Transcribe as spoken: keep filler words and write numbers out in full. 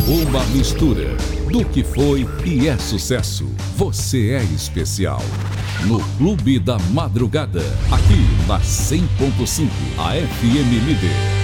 Uma mistura do que foi e é sucesso. Você é especial. No Clube da Madrugada, aqui na cem ponto cinco, a F M Líder.